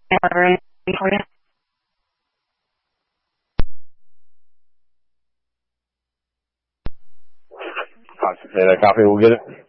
order for you. Say that coffee, we'll get it.